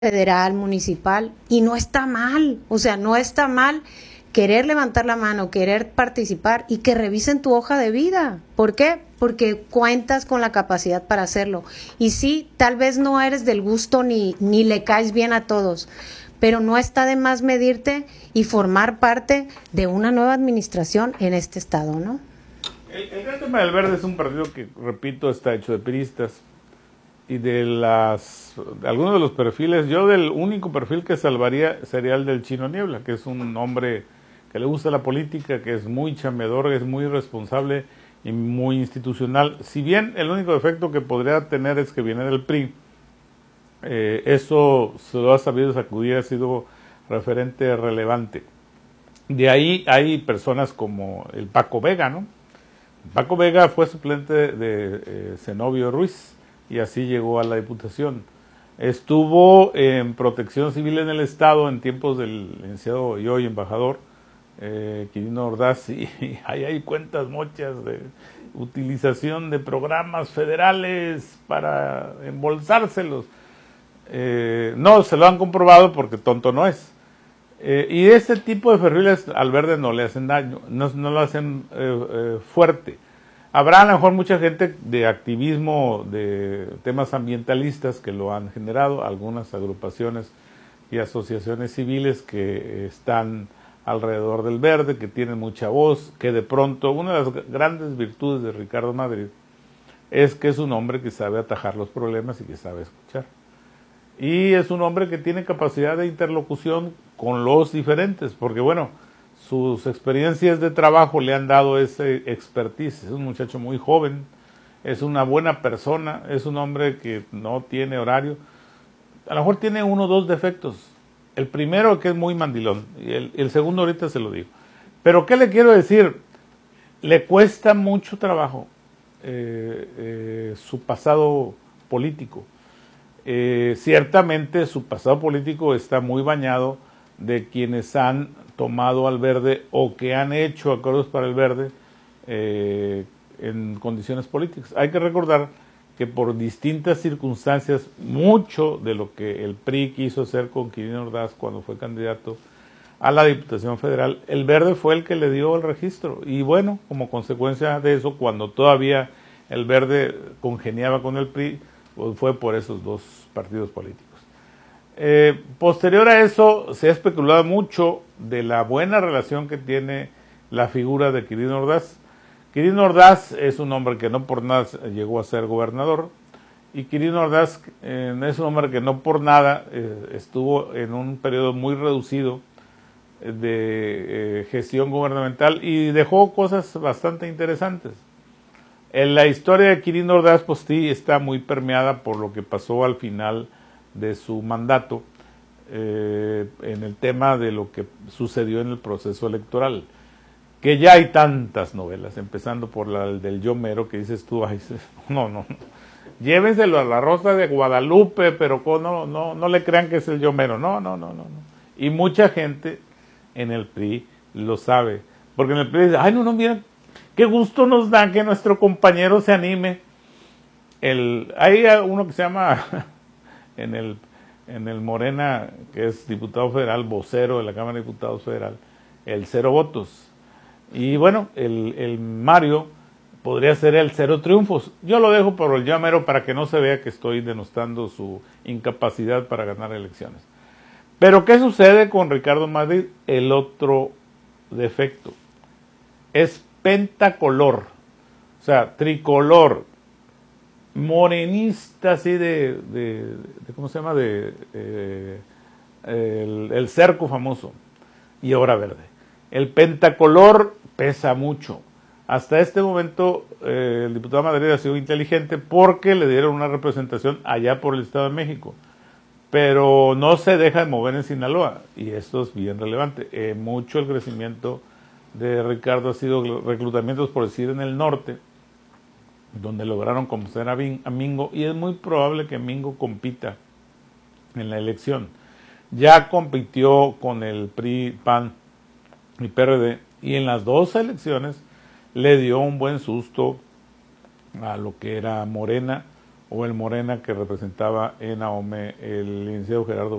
federal, municipal, y no está mal, o sea, no está mal querer levantar la mano, querer participar y que revisen tu hoja de vida. ¿Por qué? Porque cuentas con la capacidad para hacerlo. Y sí, tal vez no eres del gusto ni le caes bien a todos, pero no está de más medirte y formar parte de una nueva administración en este estado, ¿no? El gran tema del Verde es un partido que, repito, está hecho de priistas y de algunos de los perfiles. Yo del único perfil que salvaría sería el del Chino Niebla, que es un hombre que le gusta la política, que es muy chambeador, es muy responsable y muy institucional. Si bien el único defecto que podría tener es que viene del PRI, eso se lo ha sabido sacudir, ha sido referente relevante. De ahí hay personas como el Paco Vega, ¿no? Paco Vega fue suplente de Zenobio Ruiz y así llegó a la Diputación. Estuvo en Protección Civil en el Estado en tiempos del licenciado y hoy embajador Quirino Ordaz, y ahí hay cuentas mochas de utilización de programas federales para embolsárselos. No se lo han comprobado porque tonto no es. Y ese tipo de perfiles al Verde no le hacen daño, no lo hacen fuerte. Habrá a lo mejor mucha gente de activismo de temas ambientalistas que lo han generado, algunas agrupaciones y asociaciones civiles que están alrededor del Verde, que tienen mucha voz, que de pronto, una de las grandes virtudes de Ricardo Madrid es que es un hombre que sabe atajar los problemas y que sabe escuchar. Y es un hombre que tiene capacidad de interlocución con los diferentes, porque bueno, sus experiencias de trabajo le han dado ese expertise. Es un muchacho muy joven, es una buena persona, es un hombre que no tiene horario. A lo mejor tiene uno o dos defectos. El primero, que es muy mandilón, y el segundo ahorita se lo digo. Pero ¿qué le quiero decir? Le cuesta mucho trabajo su pasado político. Ciertamente su pasado político está muy bañado de quienes han tomado al Verde o que han hecho acuerdos para el Verde en condiciones políticas. Hay que recordar que por distintas circunstancias, mucho de lo que el PRI quiso hacer con Quirino Ordaz cuando fue candidato a la Diputación Federal, el Verde fue el que le dio el registro. Y bueno, como consecuencia de eso, cuando todavía el Verde congeniaba con el PRI, pues fue por esos dos partidos políticos. Posterior a eso, se ha especulado mucho de la buena relación que tiene la figura de Quirino Ordaz. Quirino Ordaz es un hombre que no por nada llegó a ser gobernador, y Quirino Ordaz es un hombre que no por nada estuvo en un periodo muy reducido de gestión gubernamental y dejó cosas bastante interesantes. En la historia de Quirino Ordaz, pues sí, está muy permeada por lo que pasó al final de su mandato en el tema de lo que sucedió en el proceso electoral, que ya hay tantas novelas, empezando por la del Yo Mero, que dices tú, ay, no, llévenselo a la Rosa de Guadalupe, pero no le crean que es el Yo Mero, no. Y mucha gente en el PRI lo sabe, porque en el PRI dice, ay, no, miren, qué gusto nos da que nuestro compañero se anime. Hay uno que se llama en el Morena, que es diputado federal, vocero de la Cámara de Diputados Federal, el Cero Votos. Y bueno, el Mario podría ser el Cero Triunfos. Yo lo dejo por el llamero para que no se vea que estoy denostando su incapacidad para ganar elecciones. Pero ¿qué sucede con Ricardo Madrid? El otro defecto es pentacolor, o sea, tricolor, morenista, así de ¿cómo se llama? El cerco famoso, y ahora verde. El pentacolor pesa mucho. Hasta este momento el diputado de Madrid ha sido inteligente porque le dieron una representación allá por el Estado de México, pero no se deja de mover en Sinaloa, y esto es bien relevante. Mucho el crecimiento de Ricardo ha sido reclutamientos, por decir, en el norte, donde lograron convencer a Mingo, y es muy probable que Mingo compita en la elección. Ya compitió con el PRI, PAN y PRD, y en las dos elecciones le dio un buen susto a lo que era Morena, o el Morena que representaba en AOME el licenciado Gerardo